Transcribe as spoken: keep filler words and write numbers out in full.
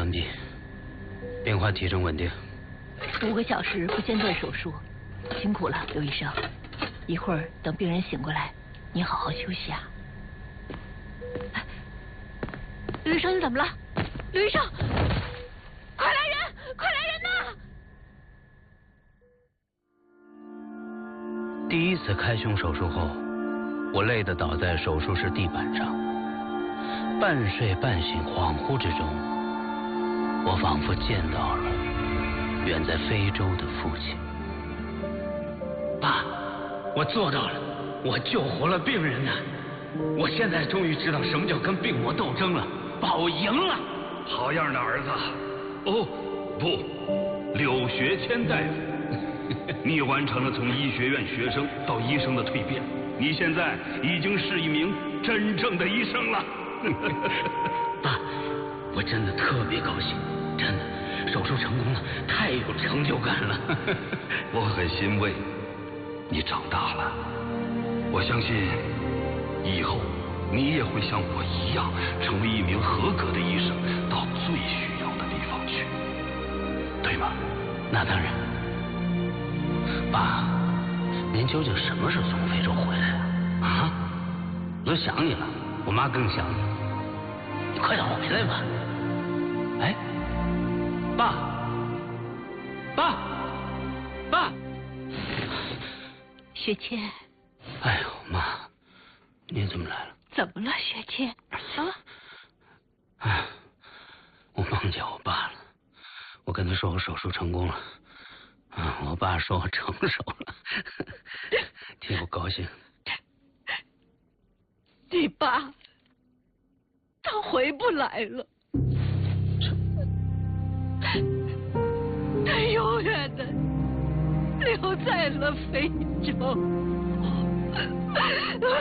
完毕，变化体征稳定。 五个小时不间断手术，辛苦了，刘医生。一会儿等病人醒过来，你好好休息啊。刘医生，你怎么了？刘医生，快来人！快来人呐！ 第一次开胸手术后，我累得倒在手术室地板上，半睡半醒，恍惚之中，我仿佛见到了远在非洲的父亲。爸，我做到了，我救活了病人呐！我现在终于知道什么叫跟病魔斗争了。爸，我赢了！ 好样的，儿子！哦，不，柳学谦大夫，你完成了从医学院学生到医生的蜕变，你现在已经是一名真正的医生了。 爸，我真的特别高兴，真的，手术成功了，太有成就感了。 我很欣慰，你长大了，我相信以后你也会像我一样，成为一名合格的医生，到最需要的地方去，对吗？ 那当然。爸，您究竟什么时候从非洲回来啊？啊？我都想你了，我妈更想你。你快点回来吧。哎，爸，爸，爸。 雪谦。 哎呦，妈，您怎么来了？ 怎么了，雪谦？啊？ 哎，我梦见我爸了。我跟他说我手术成功了，啊，我爸说我成熟了，替我高兴。 你爸，他回不来了，他永远的留在了非洲。